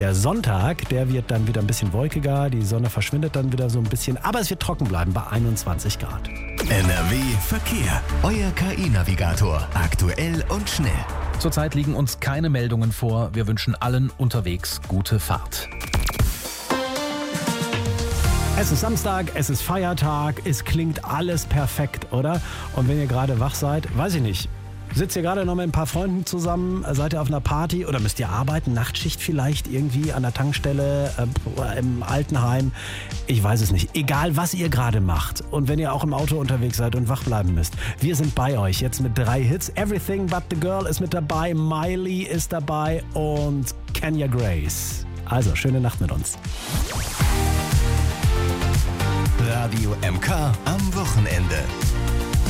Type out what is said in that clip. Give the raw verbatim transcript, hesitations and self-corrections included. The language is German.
Der Sonntag, der wird dann wieder ein bisschen wolkiger, die Sonne verschwindet dann wieder so ein bisschen, aber es wird trocken bleiben bei einundzwanzig Grad. N R W Verkehr. Euer K I-Navigator. Aktuell und schnell. Zurzeit liegen uns keine Meldungen vor. Wir wünschen allen unterwegs gute Fahrt. Es ist Samstag, es ist Feiertag, es klingt alles perfekt, oder? Und wenn ihr gerade wach seid, weiß ich nicht, sitzt ihr gerade noch mit ein paar Freunden zusammen, seid ihr auf einer Party oder müsst ihr arbeiten, Nachtschicht vielleicht irgendwie an der Tankstelle, äh, im Altenheim, ich weiß es nicht. Egal, was ihr gerade macht und wenn ihr auch im Auto unterwegs seid und wach bleiben müsst, wir sind bei euch jetzt mit drei Hits. Everything But The Girl ist mit dabei, Miley ist dabei und Kenya Grace. Also, schöne Nacht mit uns. Radio M K am Wochenende.